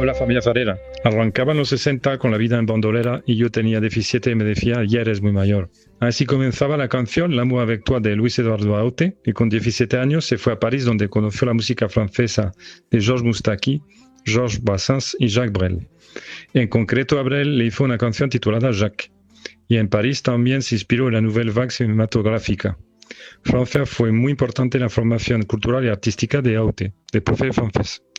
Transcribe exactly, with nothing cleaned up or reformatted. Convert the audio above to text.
Hola familia Farera. Arrancaba en los sesenta con la vida en bandolera y yo tenía diecisiete y me decía, ya eres muy mayor. Así comenzaba la canción L'amour avec toi de Luis Eduardo Aute, y con diecisiete años se fue a París donde conoció la música francesa de Georges Moustaki, Georges Brassens y Jacques Brel. En concreto a Brel le hizo una canción titulada Jacques. Y en París también se inspiró en la nouvelle vague cinematográfica. Francia fue muy importante en la formación cultural y artística de Aute, de profe francés.